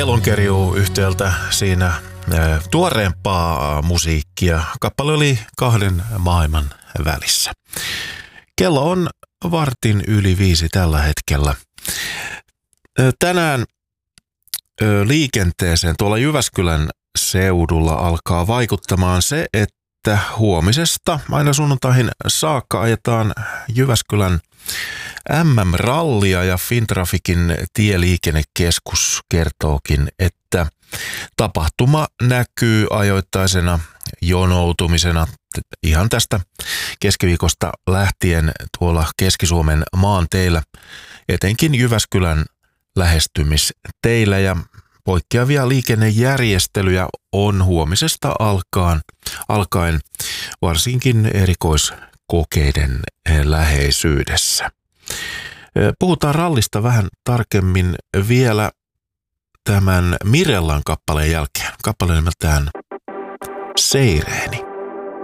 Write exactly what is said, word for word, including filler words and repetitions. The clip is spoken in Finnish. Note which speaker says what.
Speaker 1: Melonkerjuu yhtiöltä siinä tuoreempaa musiikkia. Kappale oli kahden maailman välissä. Kello on vartin yli viisi tällä hetkellä. Tänään liikenteeseen tuolla Jyväskylän seudulla alkaa vaikuttamaan se, että huomisesta aina sunnuntaihin saakka ajetaan Jyväskylän M M-rallia ja Fintrafikin tieliikennekeskus kertookin, että tapahtuma näkyy ajoittaisena jonoutumisena ihan tästä keskiviikosta lähtien tuolla Keski-Suomen maanteillä, etenkin Jyväskylän lähestymisteillä, ja poikkeavia liikennejärjestelyjä on huomisesta alkaen, alkaen varsinkin erikoiskokeiden läheisyydessä. Puhutaan rallista vähän tarkemmin vielä tämän Mirellan kappaleen jälkeen. Kappale nimeltään Seireeni.